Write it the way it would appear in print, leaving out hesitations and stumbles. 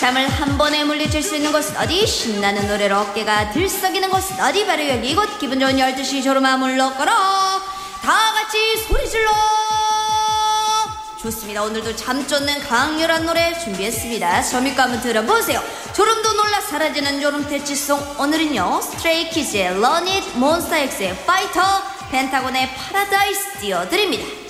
잠을 한 번에 물리칠 수 있는 곳은 어디? 신나는 노래로 어깨가 들썩이는 곳은 어디? 바로 여기 이곳. 기분 좋은 12시 졸음함을 넣거라. 다 같이 소리 질러. 좋습니다. 오늘도 잠 쫓는 강렬한 노래 준비했습니다. 저미과 한번 들어보세요. 졸음도 놀라 사라지는 졸음 대치송. 오늘은요 스트레이키즈의 Run It, 몬스타엑스의 파이터, 펜타곤의 파라다이스 띄워드립니다.